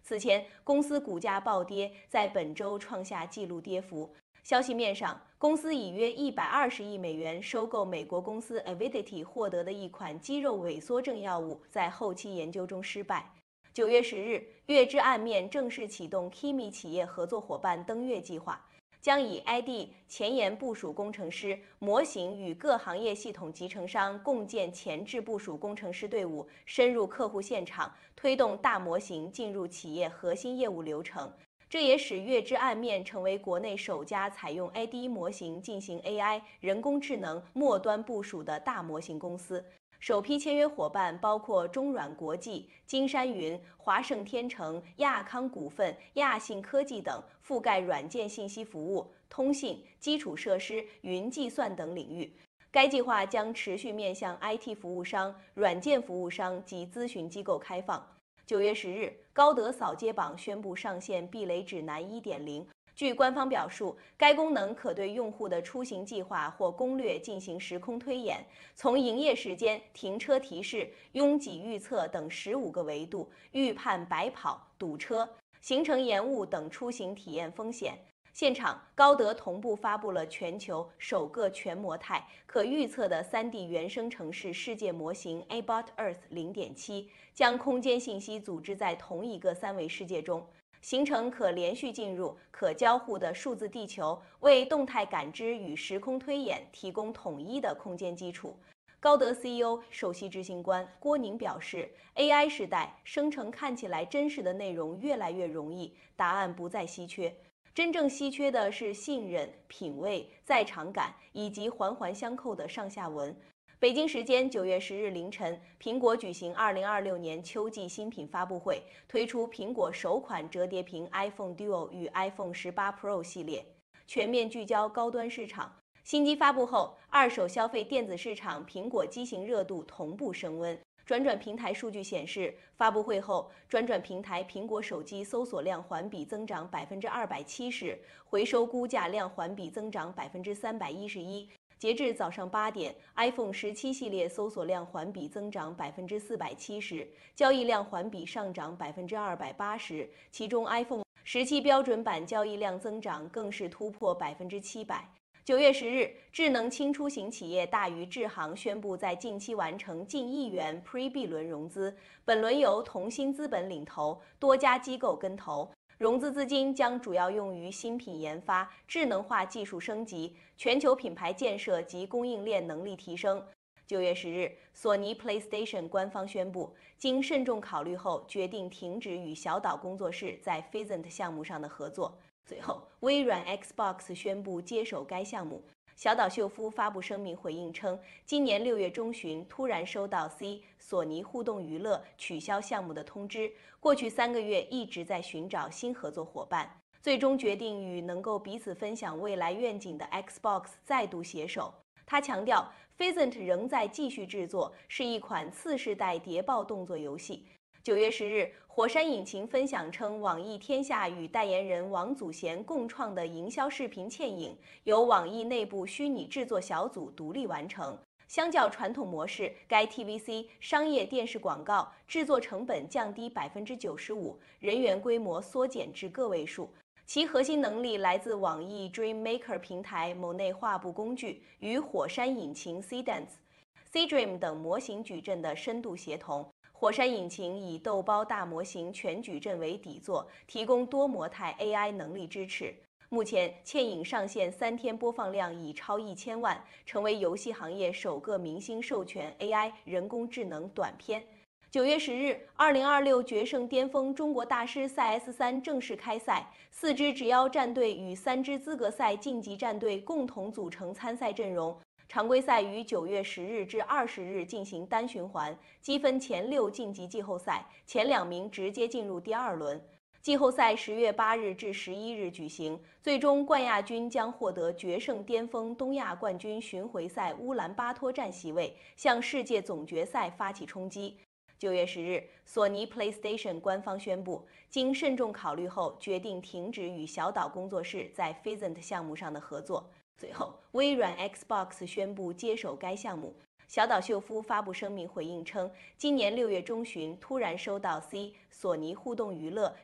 此前，公司股价暴跌，在本周创下纪录跌幅。消息面上，公司以约120亿美元收购美国公司 Avidity 获得的一款肌肉萎缩症药物，在后期研究中失败。9月10日，月之暗面正式启动 Kimi 企业合作伙伴登月计划，将以 ID 前沿部署工程师、模型与各行业系统集成商共建前置部署工程师队伍，深入客户现场，推动大模型进入企业核心业务流程。这也使月之暗面成为国内首家采用 ID 模型进行 AI 人工智能末端部署的大模型公司。首批签约伙伴包括中软国际、金山云、华盛天成、亚康股份、亚信科技等，覆盖软件信息服务、通信、基础设施、云计算等领域。该计划将持续面向 IT 服务商、软件服务商及咨询机构开放。9月10日，高德扫街榜宣布上线避雷指南 1.0。据官方表述，该功能可对用户的出行计划或攻略进行时空推演，从营业时间、停车提示、拥挤预测等15个维度预判白跑、堵车、行程延误等出行体验风险。现场，高德同步发布了全球首个全模态可预测的3D 原生城市世界模型 Abot Earth 0.7，将空间信息组织在同一个3维世界中。形成可连续进入、可交互的数字地球，为动态感知与时空推演提供统一的空间基础。高德 CEO 首席执行官郭宁表示 ，AI 时代生成看起来真实的内容越来越容易，答案不再稀缺。真正稀缺的是信任、品味、在场感以及环环相扣的上下文。北京时间9月10日凌晨，苹果举行2026年秋季新品发布会，推出苹果首款折叠屏 iPhone Duo 与 iPhone 18 Pro 系列，全面聚焦高端市场。新机发布后，二手消费电子市场苹果机型热度同步升温。转转平台数据显示，发布会后，转转平台苹果手机搜索量环比增长270%，回收估价量环比增长311%。截至早上8点 ，iPhone 17系列搜索量环比增长470%，交易量环比上涨280%，其中 iPhone 17标准版交易量增长更是突破700%。9月10日，智能轻出行企业大渝智行宣布在近期完成近1亿元 Pre-B 轮融资，本轮由同心资本领投，多家机构跟投。融资资金将主要用于新品研发、智能化技术升级、全球品牌建设及供应链能力提升。9月10日，索尼 PlayStation 官方宣布，经慎重考虑后，决定停止与小岛工作室在 Phasant 项目上的合作。随后，微软 Xbox 宣布接手该项目。小岛秀夫发布声明回应称，今年6月中旬突然收到索尼互动娱乐取消项目的通知，过去3个月一直在寻找新合作伙伴，最终决定与能够彼此分享未来愿景的 Xbox 再度携手。他强调 ，Phasant 仍在继续制作，是一款次世代谍报动作游戏。9月10日，火山引擎分享称，网易天下与代言人王祖贤共创的营销视频嵌影，由网易内部虚拟制作小组独立完成。相较传统模式，该 TVC 商业电视广告制作成本降低95%，人员规模缩减至个位数。其核心能力来自网易 Dreammaker 平台某内画布工具与火山引擎 Cdance、Cdream 等模型矩阵的深度协同。火山引擎以豆包大模型全矩阵为底座，提供多模态 AI 能力支持。目前，嵌影上线3天播放量已超1000万，成为游戏行业首个明星授权 AI 人工智能短片。9月10日，2026决胜巅峰中国大师赛 S3 正式开赛，4支直邀战队与3支资格赛晋级战队共同组成参赛阵容。常规赛于9月10日至20日进行单循环，积分前6晋级季后赛，前2名直接进入第2轮。季后赛10月8日至11日举行，最终冠亚军将获得决胜巅峰东亚冠军巡回赛乌兰巴托站席位，向世界总决赛发起冲击。9月10日，索尼 PlayStation 官方宣布，经慎重考虑后，决定停止与小岛工作室在 Phasant 项目上的合作。随后，微软 Xbox 宣布接手该项目。小岛秀夫发布声明回应称，今年6月中旬突然收到索尼互动娱乐